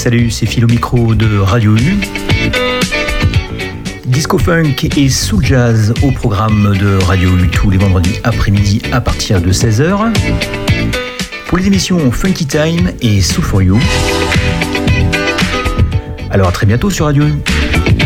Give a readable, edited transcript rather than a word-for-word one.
Salut, c'est Phil au micro de Radio U. Disco Funk et Soul Jazz au programme de Radio U tous les vendredis après-midi à partir de 16h. Pour les émissions Funky Time et Soul for You. Alors à très bientôt sur Radio U.